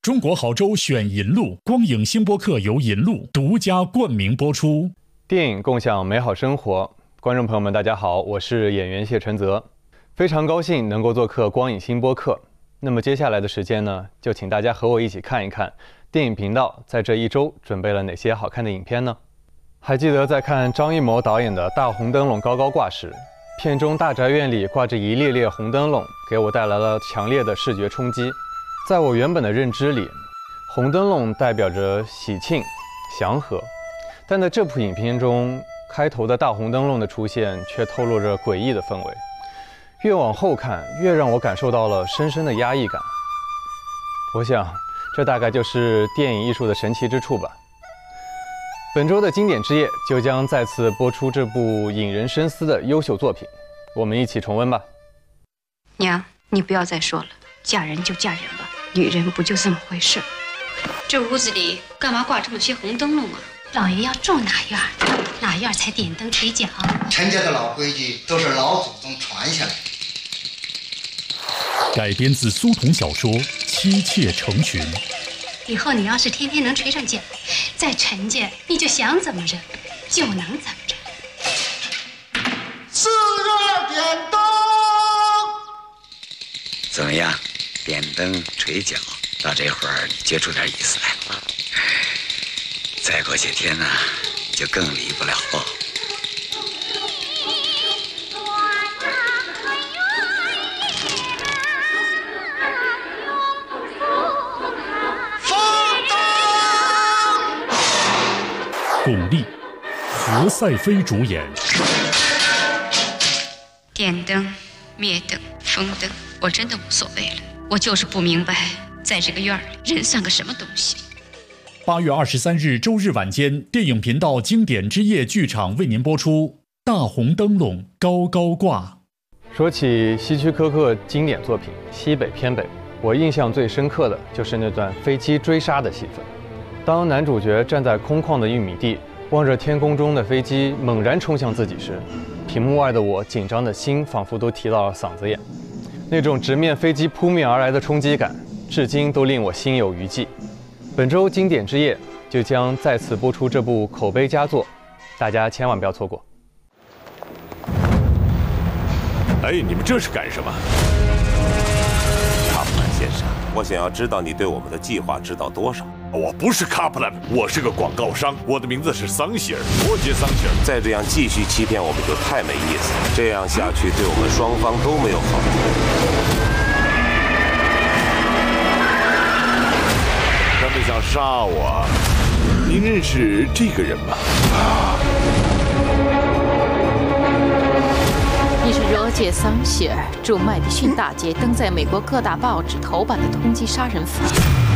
中国好州选银路，光影星播客由银路独家冠名播出。 电影共享美好生活，观众朋友们，大家好，我是演员谢承泽，非常高兴能够做客光影星播客。那么接下来的时间呢，就请大家和我一起看一看电影频道在这一周准备了哪些好看的影片呢？还记得在看张艺谋导演的《大红灯笼高高挂》时，片中大宅院里挂着一列列红灯笼，给我带来了强烈的视觉冲击。在我原本的认知里，红灯笼代表着喜庆、祥和，但在这部影片中，开头的大红灯笼的出现却透露着诡异的氛围。越往后看，越让我感受到了深深的压抑感。我想，这大概就是电影艺术的神奇之处吧。本周的经典之夜就将再次播出这部引人深思的优秀作品，我们一起重温吧。 娘，你不要再说了，嫁人就嫁人吧，女人不就这么回事？这屋子里干嘛挂这么些红灯笼啊？ 老爷要住哪院儿，哪院儿才点灯垂奖。 陈家的老规矩都是老祖宗传下来的。 改编自苏童小说《妻妾成群》。 以后你要是天天能垂上奖，在陈家你就想怎么着就能怎么着。 4月点灯， 怎么样？点灯垂脚，到这会儿觉出点意思来了。再过些天呢，就更离不了了。 巩俐、何赛飞主演。 点灯、灭灯、封灯，我真的无所谓了。我就是不明白，在这个院里，人算个什么东西。 8月23日周日晚间，电影频道经典之夜剧场为您播出《大红灯笼高高挂》。 说起希区柯克经典作品《西北偏北》，我印象最深刻的就是那段飞机追杀的戏份。当男主角站在空旷的玉米地，望着天空中的飞机猛然冲向自己时，屏幕外的我紧张的心仿佛都提到了嗓子眼。那种直面飞机扑面而来的冲击感，至今都令我心有余悸。本周经典之夜就将再次播出这部口碑佳作，大家千万不要错过。 哎，你们这是干什么？ 卡普兰先生，我想要知道你对我们的计划知道多少。 我不是卡普兰，我是个广告商，我的名字是桑希尔，罗杰·桑希尔。 再这样继续欺骗我们就太没意思了，这样下去对我们双方都没有好处。 他们想杀我，您认识这个人吗？ 你是罗杰·桑希尔，驻麦迪逊大街登在美国各大报纸头版的通缉杀人犯。